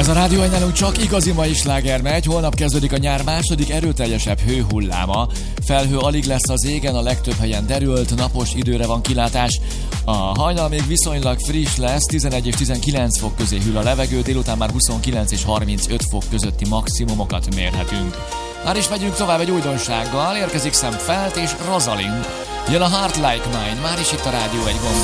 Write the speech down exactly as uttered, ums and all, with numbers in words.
Ez a Rádió egy nálunk csak igazi mai sláger megy, holnap kezdődik a nyár második erőteljesebb hőhulláma. Felhő alig lesz az égen, a legtöbb helyen derült, napos időre van kilátás. A hajnal még viszonylag friss lesz, tizenegy és tizenkilenc fok közé hűl a levegő, délután már huszonkilenc és harmincöt fok közötti maximumokat mérhetünk. Már is megyünk tovább egy újdonsággal, érkezik Sam Feldt és Rosalind. Jön a Heart Like Mine, már is itt a Rádió egy gombon.